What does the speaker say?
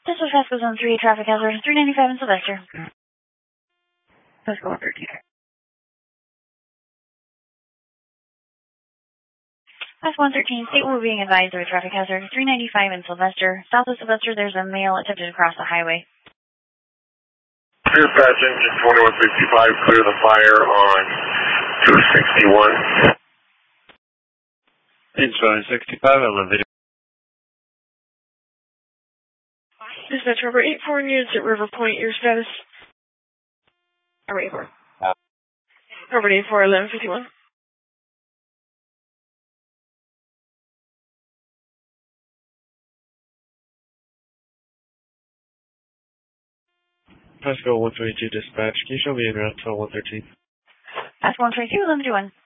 This is Vasco Zone 3, traffic hazard 395 in Sylvester. Vasco 113. Vasco 113, state we're being advised of a traffic hazard 395 in Sylvester. South of Sylvester, there's a male attempted to cross the highway. Clear pass engine 2165, clear the fire on 261. Engine 65, elevator. Dispatch number 84 units at River Point, your status? Number 84. Number 84, 1151. Vasco 122 dispatch. Can you show me in route to 113? Vasco 122, 1121.